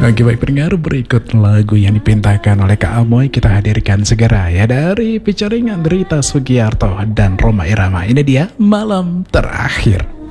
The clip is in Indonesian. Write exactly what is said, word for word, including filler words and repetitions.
Oke baik pendengar, berikut lagu yang dipintakan oleh Kak Amoy kita hadirkan segera ya, dari featuring Andrita Sugiarto dan Rhoma Irama. Ini dia Malam Terakhir.